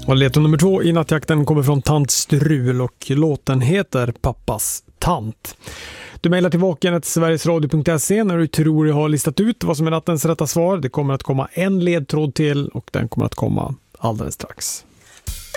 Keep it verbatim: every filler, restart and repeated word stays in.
Och ledtråd nummer två i nattjakten kommer från Tant Strul och låten heter Pappas tant. Du mejlar till vaken snabel-a sverigesradio punkt se när du tror du har listat ut vad som är nattens rätta svar. Det kommer att komma en ledtråd till och den kommer att komma alldeles strax.